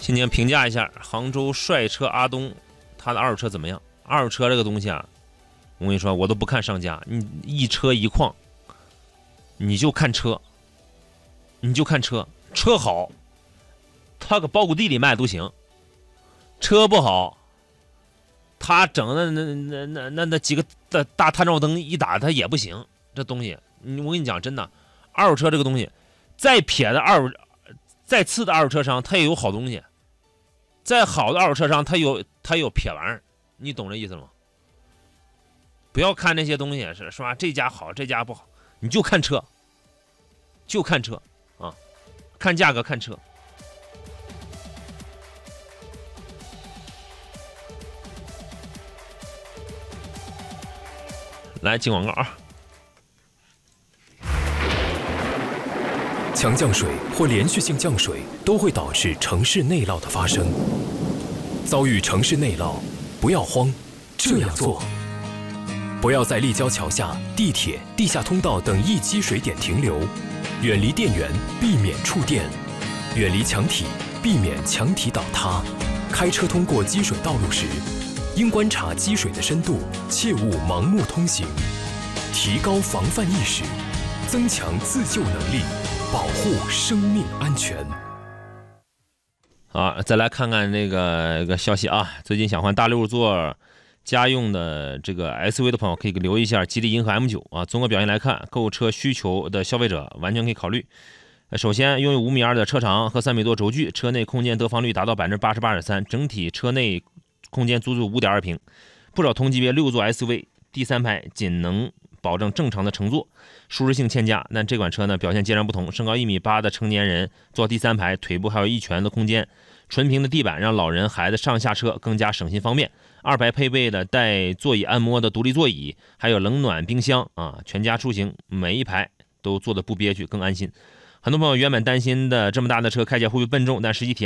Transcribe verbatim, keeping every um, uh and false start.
今天评价一下杭州帅车阿东，他的二手车怎么样？二手车这个东西啊，我跟你说，我都不看商家，你一车一况，你就看车，你就看车，车好，他搁包谷地里卖都行；车不好，他整的那那那那那几个大大探照灯一打，他也不行。这东西，我跟你讲，真的，二手车这个东西，再撇的二手，再次的二手车商，他也有好东西；再好的二手车商，他有他有撇玩意儿，你懂这意思吗？不要看那些东西是是吧？这家好，这家不好，你就看车，就看车啊，看价格，看车。来进广告啊！ 强降水或连续性降水都会导致城市内涝的发生。遭遇城市内涝，不要慌，这样做：不要在立交桥下、地铁、地下通道等易积水点停留，远离电源，避免触电；远离墙体，避免墙体倒塌。开车通过积水道路时，应观察积水的深度，切勿盲目通行，提高防范意识，增强自救能力，保护生命安全。 好，再来看看那个一个消息啊，最近想换大六座家用的这个 S U V 的朋友可以留意一下吉利银河 M 九 啊。综合表现来看，购车需求的消费者完全可以考虑。首先，拥有五米二的车长和三米多轴距，车内空间得房率达到百分之八十八点三，整体车内空间足足五点二平。不少同级别六座 S U V 第三排仅能保证正常的乘坐，舒适性欠佳。但这款车呢表现截然不同，身高一米八的成年人坐第三排，腿部还有一拳的空间，纯平的地板让老人孩子上下车更加省心方便。二排配备的带座椅按摩的独立座椅，还有冷暖冰箱啊，全家出行每一排都坐得不憋屈，更安心。很多朋友原本担心的这么大的车开起来会不会笨重，但实际体验